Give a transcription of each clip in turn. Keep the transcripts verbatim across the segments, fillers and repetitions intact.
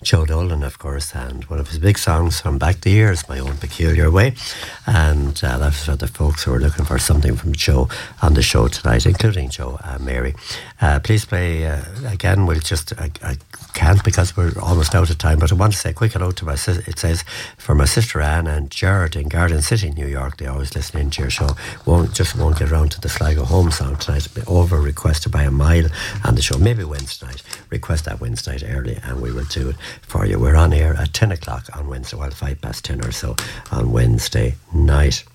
Joe Dolan, of course, and one of his big songs from back the years, My Own Peculiar Way. And uh, that's for the folks who are looking for something from Joe on the show tonight, including Joe and Mary. Uh, please play, uh, again, we'll just, I, I can't because we're almost out of time, but I want to say a quick hello to my sister. It says, for my sister Anne and Jared in Garden City, New York, they always listen in to your show. Won't, just won't get around to the Sligo Home song tonight. It's been over requested by a mile on the show. Maybe Wednesday night. Request that Wednesday night early and we will do it for you. We're on air at ten o'clock on Wednesday, well, five past ten or so on Wednesday night.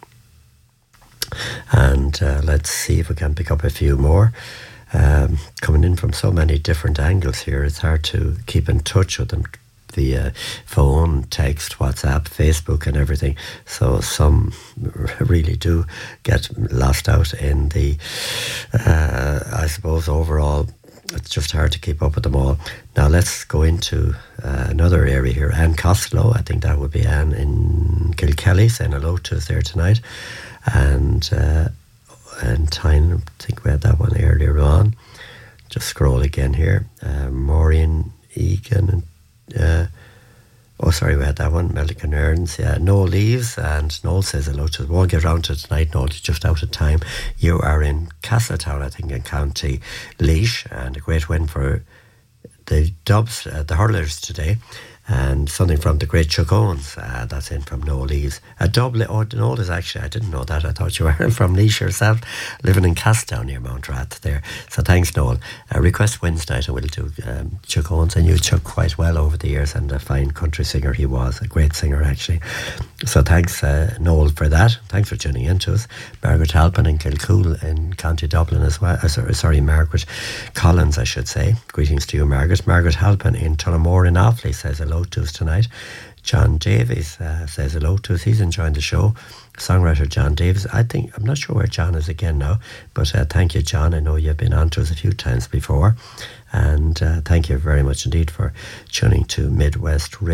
And uh, let's see if we can pick up a few more. Um, coming in from so many different angles here, it's hard to keep in touch with them via phone, text, WhatsApp, Facebook and everything. So some really do get lost out in the, uh, I suppose, overall. It's just hard to keep up with them all. Now let's go into uh, another area here. Anne Costello, I think that would be Anne in Kilkelly, saying hello to us there tonight. And uh, and Tyne, I think we had that one earlier on. Just scroll again here. Uh, Maureen Egan, and uh, oh sorry, we had that one. Melican Earns, yeah. Noel leaves, and Noel says hello to us. Won't get around to it tonight, Noel, it's just out of time. You are in Castletown, I think, in County Laois, and a great win for the Dubs, uh, the hurlers today. And something from the great Chuck Owens, uh, that's in from Noel Leaves. A Dublin, oh, Noel is actually, I didn't know that. I thought you were from Laois yourself, living in Castletown near Mount Rath there. So thanks, Noel. Uh, request Wednesday night, and we'll do um, Chuck Owens. I knew Chuck quite well over the years, and a fine country singer he was, a great singer actually. So thanks, uh, Noel, for that. Thanks for tuning in to us. Margaret Halpin in Kilcool in County Dublin as well. Uh, sorry, sorry, Margaret Collins, I should say. Greetings to you, Margaret. Margaret Halpin in Tullamore in Offaly says hello to us tonight. John Davies uh, says hello to us. He's enjoying the show. Songwriter John Davies. I think, I'm not sure where John is again now, but uh, thank you, John. I know you've been on to us a few times before. And uh, thank you very much indeed for tuning to Midwest Radio.